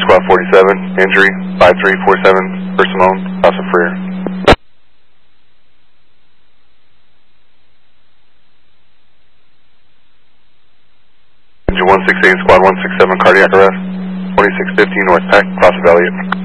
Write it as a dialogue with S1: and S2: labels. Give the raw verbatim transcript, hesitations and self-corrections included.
S1: Squad forty-seven, injury, five three four seven, for Simone, House of Freer. Engine one six eight, Squad one six seven, cardiac arrest, twenty-six fifteen North Peck, cross of Elliott.